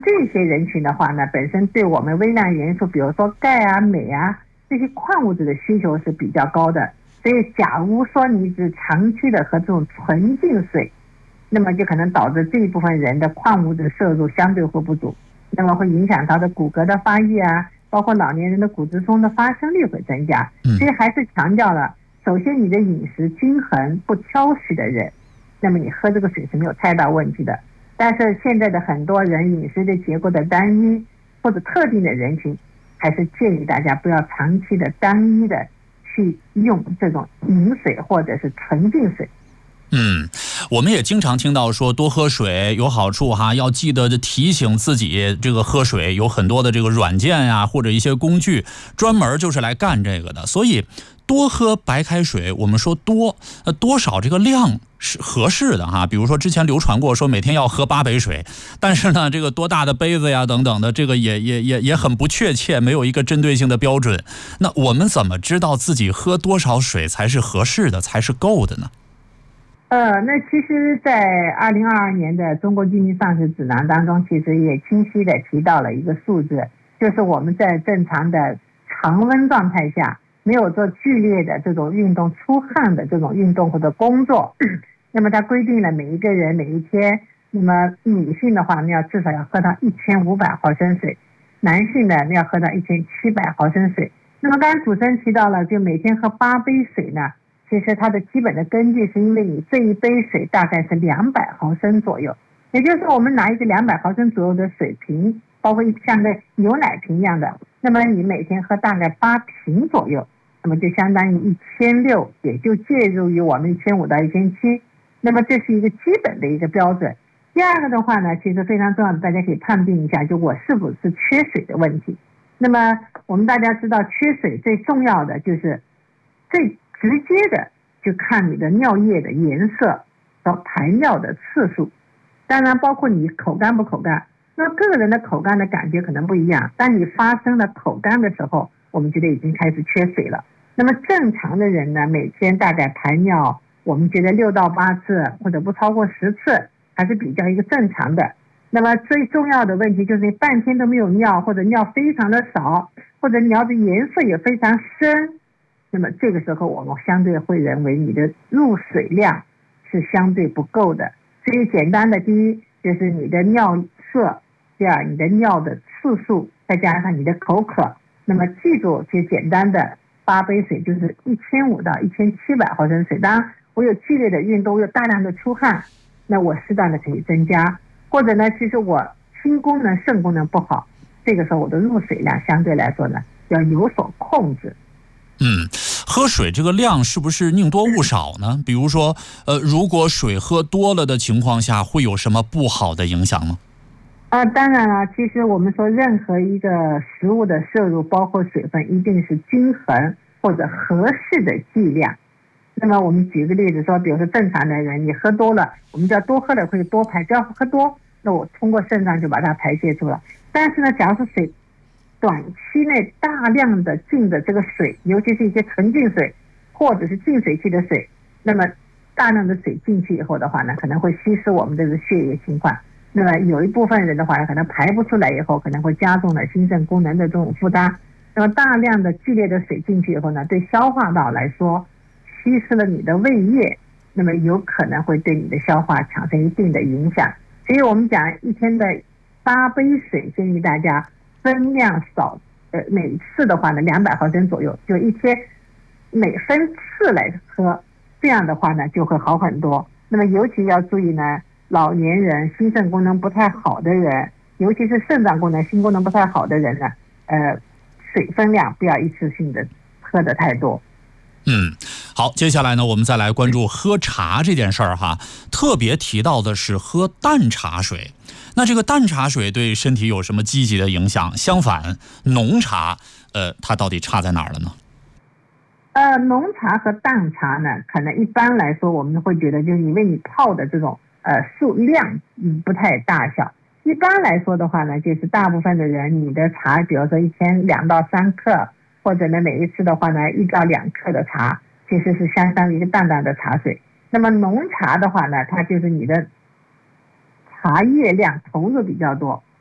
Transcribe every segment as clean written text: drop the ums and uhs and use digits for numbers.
这些人群的话呢，本身对我们微量元素，比如说钙啊、镁啊这些矿物质的需求是比较高的。所以假如说你只长期的喝这种纯净水，那么就可能导致这一部分人的矿物质摄入相对会不足，那么会影响他的骨骼的发育啊，包括老年人的骨质疏松的发生率会增加。所以还是强调了，首先你的饮食均衡不挑食的人，那么你喝这个水是没有太大问题的。但是现在的很多人饮食的结构的单一或者特定的人群，还是建议大家不要长期的单一的去用这种饮水或者是纯净水。 我们也经常听到说多喝水有好处哈，要记得提醒自己这个喝水，有很多的这个软件呀，或者一些工具专门就是来干这个的。所以多喝白开水，我们说多少这个量是合适的哈。比如说之前流传过说每天要喝8杯水，但是呢这个多大的杯子呀等等的，这个也很不确切，没有一个针对性的标准。那我们怎么知道自己喝多少水才是合适的，才是够的呢？ 那其实在2022年的中国居民膳食指南当中，其实也清晰的提到了一个数字，就是我们在正常的常温状态下，没有做剧烈的这种运动出汗的这种运动或者工作，那么它规定了每一个人每一天，那么女性的话呢要至少要喝到1500毫升水，男性呢要喝到1700毫升水。那么刚才主持人提到了，就每天喝8杯水呢，其实它的基本的根据是因为你这一杯水大概是200毫升左右，也就是说我们拿一个200毫升左右的水瓶，包括像个牛奶瓶一样的，那么你每天喝大概8瓶左右，那么就相当于1600，也就介入于我们1500到1700，那么这是一个基本的一个标准。第二个的话呢，其实非常重要的，大家可以判定一下，就我是不是缺水的问题。那么我们大家知道，缺水最重要的就是最直接的就看你的尿液的颜色和排尿的次数，当然包括你口干不口干。那个人的口干的感觉可能不一样，当你发生了口干的时候，我们觉得已经开始缺水了。那么正常的人呢，每天大概排尿我们觉得6到8次或者不超过10次还是比较一个正常的。那么最重要的问题就是你半天都没有尿，或者尿非常的少，或者尿的颜色也非常深，那么这个时候我们相对会认为你的入水量是相对不够的。所以简单的，第一就是你的尿色，第二你的尿的次数，再加上你的口渴。那么记住，就简单的8杯水就是1500到1700毫升水。当然我有剧烈的运动，我有大量的出汗，那我适当的可以增加。或者呢，其实我心功能肾功能不好，这个时候我的入水量相对来说呢要有所控制。 喝水这个量是不是宁多勿少呢？比如说如果水喝多了的情况下，会有什么不好的影响吗？ 当然了，其实我们说任何一个食物的摄入，包括水分，一定是均衡或者合适的剂量。那么我们举个例子说，比如说正常的人，你喝多了，我们叫多喝了会多排，只要喝多，那我通过肾脏就把它排泄出来。但是呢，假如是水短期内大量的进的这个水，尤其是一些纯净水或者是净水器的水，那么大量的水进去以后的话呢，可能会稀释我们这个血液情况。那么有一部分人的话呢，可能排不出来以后，可能会加重了心肾功能的这种负担。那么大量的剧烈的水进去以后呢，对消化道来说稀释了你的胃液，那么有可能会对你的消化产生一定的影响。所以我们讲一天的8杯水，建议大家分量少，每次的话呢200毫升左右，就一天每分次来喝，这样的话呢就会好很多。那么尤其要注意呢，老年人心肾功能不太好的人，尤其是肾脏功能心功能不太好的人呢，水分量不要一次性的喝得太多。 好，接下来呢，我们再来关注喝茶这件事儿哈。特别提到的是喝淡茶水，那这个淡茶水对身体有什么积极的影响？相反，浓茶，它到底差在哪儿了呢？ 浓茶和淡茶呢，可能一般来说我们会觉得，就是因为你泡的这种数量不太大小。一般来说的话呢，就是大部分的人，你的茶，比如说一天2到3克。或者呢，每一次的话呢，1到2克的茶，其实是相当于一个淡淡的茶水。那么浓茶的话呢，它就是你的茶叶量投入比较多，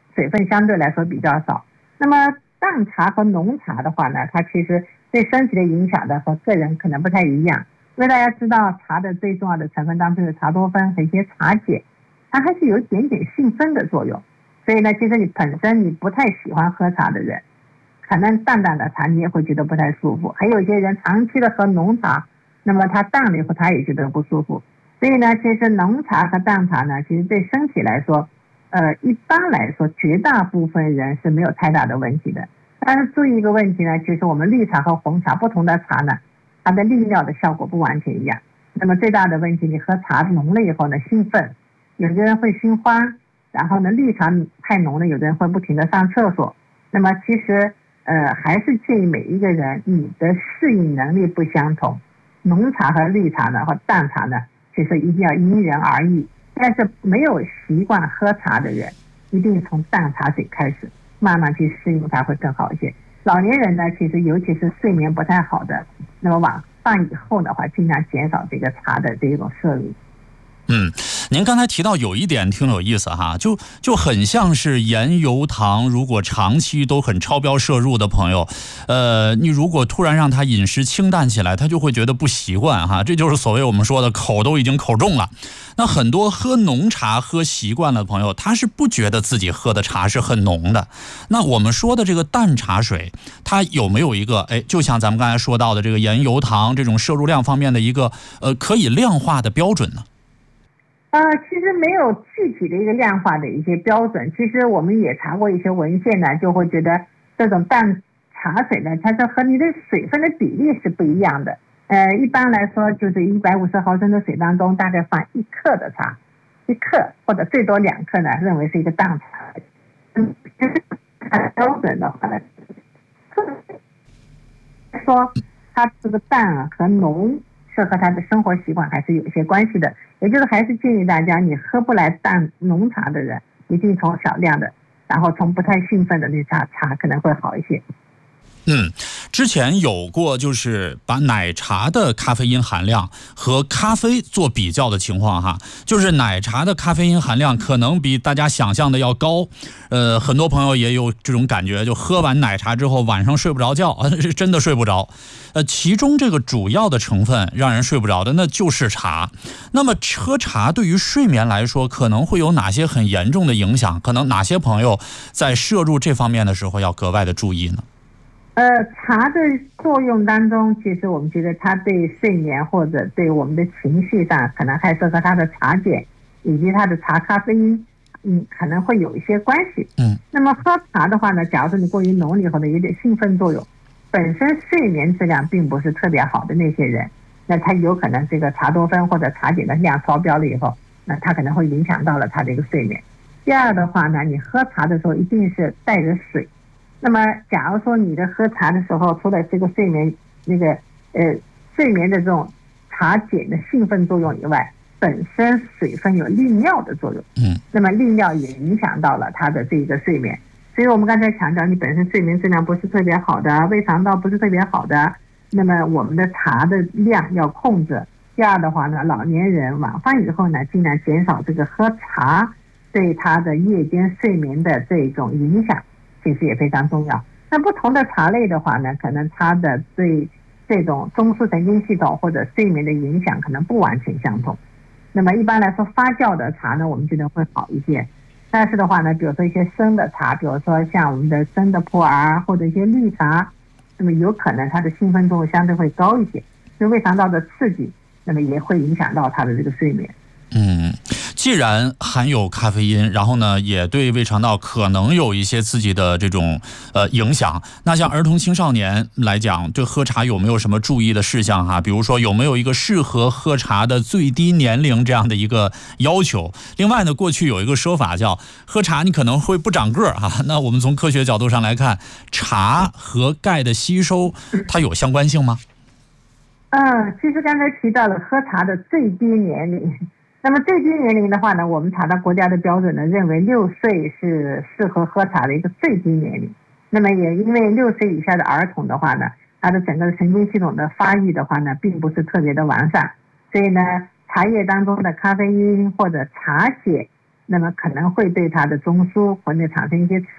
水分相对来说比较少。那么淡茶和浓茶的话呢，它其实对身体的影响的和个人可能不太一样。因为大家知道茶的最重要的成分当中有茶多酚和一些茶碱，它还是有一点点兴奋的作用。所以呢，其实你本身你不太喜欢喝茶的人，可能淡淡的茶你也会觉得不太舒服。还有一些人长期的喝浓茶，那么他淡了以后他也觉得不舒服。所以呢，其实浓茶和淡茶呢，其实对身体来说，一般来说绝大部分人是没有太大的问题的。但是注意一个问题呢，其实我们绿茶和红茶不同的茶呢，它的利尿的效果不完全一样。那么最大的问题，你喝茶浓了以后呢，兴奋，有的人会心慌，然后呢，绿茶太浓了，有的人会不停的上厕所。那么其实还是建议每一个人你的适应能力不相同，浓茶和绿茶呢和淡茶呢，其实一定要因人而异。但是没有习惯喝茶的人，一定从淡茶水开始，慢慢去适应它会更好一些。老年人呢，其实尤其是睡眠不太好的，那么晚饭以后的话，尽量减少这个茶的这种摄入。 您刚才提到有一点挺有意思哈，就很像是盐油糖，如果长期都很超标摄入的朋友，你如果突然让他饮食清淡起来，他就会觉得不习惯哈，这就是所谓我们说的口都已经口重了。那很多喝浓茶喝习惯了的朋友，他是不觉得自己喝的茶是很浓的。那我们说的这个淡茶水，它有没有一个就像咱们刚才说到的这个盐油糖这种摄入量方面的一个可以量化的标准呢？ 其实没有具体的一个量化的一些标准。其实我们也查过一些文献呢，就会觉得这种淡茶水呢，它是和你的水分的比例是不一样的。一般来说，就是150毫升的水当中，大概放1克的茶，1克或者最多2克呢，认为是一个淡茶。标准的话呢，说它这个淡和浓是和他的生活习惯还是有一些关系的。也就是还是建议大家，你喝不来淡浓茶的人，一定从少量的，然后从不太兴奋的绿茶可能会好一些。 之前有过就是把奶茶的咖啡因含量和咖啡做比较的情况哈，就是奶茶的咖啡因含量可能比大家想象的要高，很多朋友也有这种感觉，就喝完奶茶之后晚上睡不着觉，是真的睡不着。其中这个主要的成分让人睡不着的那就是茶。那么喝茶对于睡眠来说可能会有哪些很严重的影响？可能哪些朋友在摄入这方面的时候要格外的注意呢？ 茶的作用当中，其实我们觉得它对睡眠或者对我们的情绪上，可能还是和它的茶碱以及它的茶咖啡因，可能会有一些关系。那么喝茶的话呢，假如说你过于浓了以后呢，有点兴奋作用，本身睡眠质量并不是特别好的那些人，那他有可能这个茶多酚或者茶碱的量超标了以后，那他可能会影响到了他的一个睡眠。第二的话呢，你喝茶的时候一定是带着水。那么假如说你的喝茶的时候，除了这个睡眠睡眠的这种茶碱的兴奋作用以外，本身水分有利尿的作用。那么利尿也影响到了他的这个睡眠。所以我们刚才强调，你本身睡眠质量不是特别好的，胃肠道不是特别好的，那么我们的茶的量要控制。第二的话呢，老年人晚饭以后呢，尽量减少这个喝茶对他的夜间睡眠的这种影响，其实也非常重要。那不同的茶类的话呢，可能它的对这种中枢神经系统或者睡眠的影响可能不完全相同。那么一般来说，发酵的茶呢，我们觉得会好一些。但是的话呢，比如说一些生的茶，比如说像我们的生的普洱或者一些绿茶，那么有可能它的兴奋作用相对会高一些，就胃肠道的刺激，那么也会影响到它的这个睡眠。 既然含有咖啡因，然后呢也对胃肠道可能有一些自己的这种影响，那像儿童青少年来讲，对喝茶有没有什么注意的事项哈？比如说有没有一个适合喝茶的最低年龄这样的一个要求？另外呢，过去有一个说法叫喝茶你可能会不长个儿哈，那我们从科学角度上来看，茶和钙的吸收它有相关性吗？ 其实刚才提到了喝茶的最低年龄。那么最低年龄的话呢，我们查到国家的标准呢，认为6岁是适合喝茶的一个最低年龄。那么也因为6岁以下的儿童的话呢，他的整个神经系统的发育的话呢，并不是特别的完善，所以呢，茶叶当中的咖啡因或者茶碱， 那么可能会对它的中枢或者产生一些刺